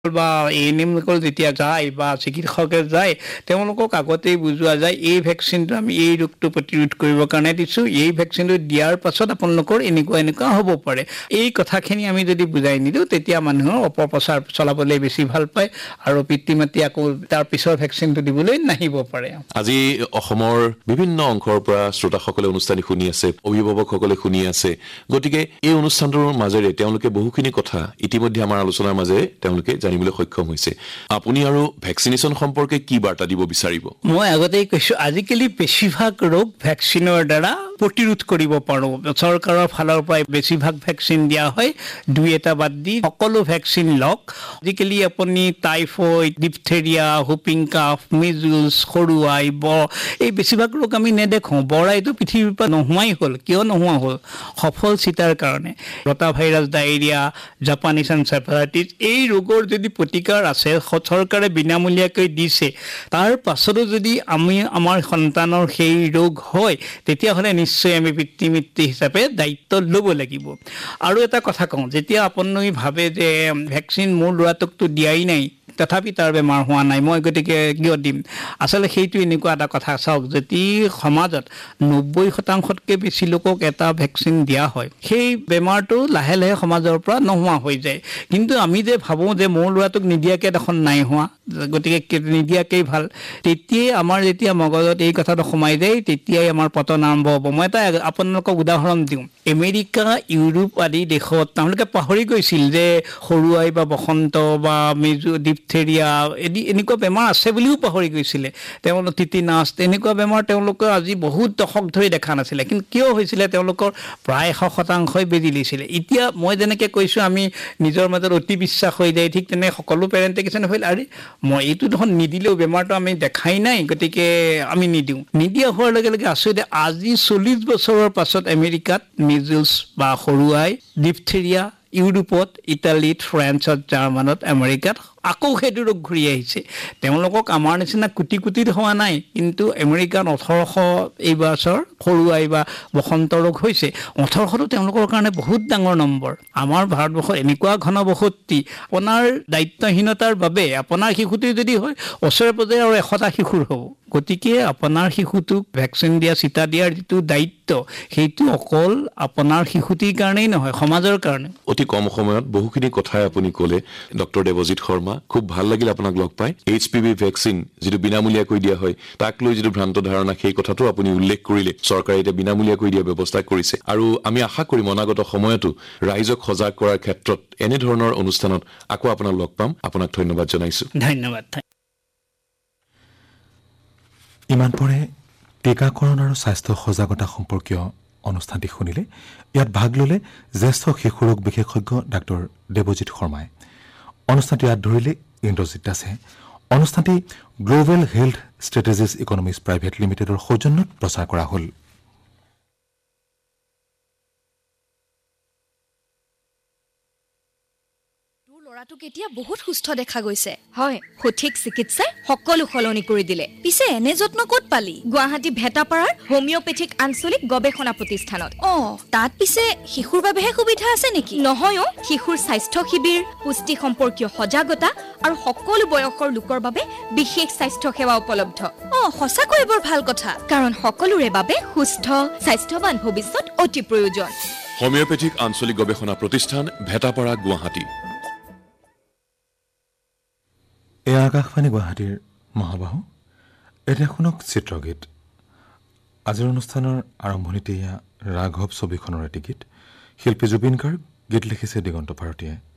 বা এএনএমসকল যেতিয়া যায় বা চিকিৎসকে যায় তেওঁলোকক আগতেই বুজোৱা যায় এই ভেকচিনটো আমি এই ৰোগটো প্ৰতিৰোধ কৰিবৰ কাৰণে দিছোঁ, এই ভেকচিনটো দিয়াৰ পাছত আপোনালোকৰ এনেকুৱা হ'ব পাৰে। এই কথাখিনি আমি যদি বুজাই নিদিওঁ তেতিয়া মানুহৰ অপপ্ৰচাৰ চলাবলৈ বেছি ভাল পায় আৰু পিতৃ মাতৃ আকৌ তাৰ পিছৰ ভেকচিনটো দিবলৈ নাহিব পাৰে। আজি অসমৰ বিভিন্ন অংশৰ পৰা শ্ৰোতাসকলে অনুষ্ঠানী শুনি আছে, অভিভাৱকসকলে শুনি আছে, গতিকে এই অনুষ্ঠানটোৰ মাজেৰে তেওঁলোকে বহুখিনি কথা ইতিমধ্যে আমাৰ আলোচনাৰ মাজেৰে তেওঁলোকে জানিবলৈ সক্ষম হৈছে। আপুনি আৰু ভেকচিনেশ্যন সম্পৰ্কে কি বাৰ্তা দিব বিচাৰিব? মই আগতেই কৈছোঁ আজিকালি বেছিভাগ ৰোগ ভেকচিনৰ দ্বাৰা প্ৰতিৰোধ কৰিব পাৰোঁ। চৰকাৰৰ ফালৰ পৰাই বেছিভাগ ভেকচিন দিয়া হয়, দুই এটা বাদ দি সকলো ভেকচিন লওক। আজিকালি আপুনি টাইফইড, ডিপথেৰিয়া, হুপিং কাফ, মিজুলছ, সৰু আই, এই বেছিভাগ ৰোগ আমি নেদেখোঁ। বৰাইটো পৃথিৱীৰ পৰা নোহোৱাই হ'ল। কিয় নোহোৱা হ'ল? সফল চিটাৰ কাৰণে। ৰটা ভাইৰাছ, ডায়েৰিয়া, জাপানীজ এনচেফেলাইটিছ, এই ৰোগৰ যদি প্ৰতিকাৰ আছে, চৰকাৰে বিনামূলীয়াকৈ দিছে, তাৰ পাছতো যদি আমাৰ সন্তানৰ সেই ৰোগ হয় তেতিয়াহ'লে নিশ্চয় আমি পিতৃ মাতৃ হিচাপে দায়িত্ব ল'ব লাগিব। আৰু এটা কথা কওঁ, যেতিয়া আপুনি ভাবে যে ভেকচিন মোৰ ল'ৰাটোকতো দিয়াই নাই তথাপি তাৰ বেমাৰ হোৱা নাই, মই গতিকে কিয় দিম? আচলতে সেইটো এনেকুৱা এটা কথা। চাওক, যদি সমাজত 90% বেছি লোকক এটা ভেকচিন দিয়া হয় সেই বেমাৰটো লাহে লাহে সমাজৰ পৰা নোহোৱা হৈ যায়। কিন্তু আমি যে ভাবোঁ যে মোৰ ল'ৰাটোক নিদিয়াকৈ দেখোন নাই হোৱা, গতিকে নিদিয়াকেই ভাল, তেতিয়াই আমাৰ যেতিয়া মগজত এই কথাটো সোমাই যায় তেতিয়াই আমাৰ পতন আৰম্ভ হ'ব। মই এটা আপোনালোকক উদাহৰণ দিওঁ। আমেৰিকা, ইউৰোপ আদি দেশত তেওঁলোকে পাহৰি গৈছিল যে সৰু আই বা বসন্ত বা ডিপথেৰিয়া এনেকুৱা বেমাৰ আছে বুলিও পাহৰি গৈছিলে। তেওঁলোকৰ টিটিনাছ এনেকুৱা বেমাৰ তেওঁলোকে আজি বহুত দশক ধৰি দেখা নাছিলে। কিন্তু কিয় হৈছিলে? তেওঁলোকৰ প্ৰায় 100% বেজি লৈছিলে। এতিয়া মই যেনেকৈ কৈছোঁ আমি নিজৰ মাজত অতি বিশ্বাস হৈ যায়, ঠিক তেনে সকলো পেৰেণ্টে কিছুমানে ভাবিলে আৰে মই এইটো দেখোন নিদিলেও বেমাৰটো আমি দেখাই নাই গতিকে আমি নিদিওঁ। নিদিয়া হোৱাৰ লগে লগে আচলতে আজি 40 বছৰৰ পাছত আমেৰিকাত মিজুলছ বা সৰু আই, ডিপথেৰিয়া, ইউৰোপত, ইটালীত, ফ্ৰান্সত, জাৰ্মানত, আমেৰিকাত আকৌ সেইটো ৰোগ ঘূৰি আহিছে। তেওঁলোকক আমাৰ নিচিনা কোটি কোটিত হোৱা নাই, কিন্তু আমেৰিকাত 1800 এই বছৰ সৰু আই বা বসন্ত ৰোগ হৈছে। 1800টো তেওঁলোকৰ কাৰণে বহুত ডাঙৰ নম্বৰ। আমাৰ ভাৰতবৰ্ষত এনেকুৱা ঘনবসতি, আপোনাৰ দায়িত্বহীনতাৰ বাবে আপোনাৰ শিশুটি যদি হয় ওচৰে পাজৰে আৰু 100টা শিশুৰ হ'ব। গতিকে আপোনাৰ শিশুটোক ভেকচিন দিয়া, চিটা দিয়াৰ যিটো দায়িত্ব সেইটো অকল আপোনাৰ শিশুটিৰ কাৰণেই নহয়, সমাজৰ কাৰণে। অতি কম সময়ত বহুখিনি কথাই আপুনি ক'লে ডক্টৰ দেৱজিৎ শৰ্মা। খুব ভাল লাগিল আপোনাক লগ পাই। HPV ভেকচিন যিটো বিনামূলীয়াকৈ দিয়া হয় তাক লৈ যিটো ভ্ৰান্ত ধাৰণা সেই কথাটো আপুনি উল্লেখ কৰিলে। চৰকাৰে এতিয়া বিনামূলীয়াকৈ দিয়া ব্যৱস্থা কৰিছে আৰু আমি আশা কৰিম অনাগত সময়তো ৰাইজক সজাগ কৰাৰ ক্ষেত্ৰত এনেধৰণৰ অনুষ্ঠানত আকৌ আপোনাক লগ পাম। আপোনাক ধন্যবাদ জনাইছোঁ। ধন্যবাদ। ইমান পৰে টীকাকৰণ আৰু স্বাস্থ্য সজাগতা সম্পৰ্কীয় অনুষ্ঠানটি শুনিলে। ইয়াত ভাগ ল'লে জ্যেষ্ঠ শিশু ৰোগ বিশেষজ্ঞ ডাক্তৰ দেৱজিৎ শৰ্মাই। অনুষ্ঠানটি ইয়াত ধৰিলে ইন্দ্ৰজিৎ দাসে। অনুষ্ঠানটি global health strategies economies private লিমিটেডৰ সৌজন্যত প্ৰচাৰ কৰা হ'ল। ল'ৰাটোক এতিয়া বহুত সুস্থ দেখা গৈছে। হয়, সঠিক চিকিৎসাই সকলো সলনি কৰি দিলে। পিছে এনে যত্ন ক'ত পালি? গুৱাহাটী ভেটাপাৰাৰ হোমিঅ'পেথিক আঞ্চলিক গৱেষণা প্ৰতিষ্ঠানত। তাত পিছে শিশুৰ বাবেহে সুবিধা আছে নেকি? নহয়, শিশুৰ স্বাস্থ্য শিবিৰ, পুষ্টি সম্পৰ্কীয় সজাগতা আৰু সকলো বয়সৰ লোকৰ বাবে বিশেষ স্বাস্থ্য সেৱা উপলব্ধ। সঁচাকৈ বৰ ভাল কথা, কাৰণ সকলোৰে বাবে সুস্থ স্বাস্থ্যৱান ভৱিষ্যত অতি প্ৰয়োজন। হোমিঅ'পেথিক আঞ্চলিক গৱেষণা প্ৰতিষ্ঠান, ভেটাপাৰা, গুৱাহাটী। এয়া আকাশবাণী গুৱাহাটীৰ মহাবাহু। এতিয়া শুনক চিত্ৰগীত। আজিৰ অনুষ্ঠানৰ আৰম্ভণিতে এয়া ৰাঘৱ ছবিখনৰ এটি গীত। শিল্পী জুবিন গাৰ্গ, গীত লিখিছে দিগন্ত ভাৰতীয়ে।